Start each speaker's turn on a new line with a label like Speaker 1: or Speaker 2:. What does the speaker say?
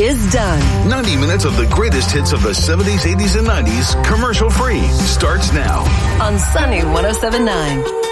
Speaker 1: is done.
Speaker 2: 90 minutes of the greatest hits of the 70s, 80s, and 90s, commercial free, starts now.
Speaker 1: On Sunny 107.9.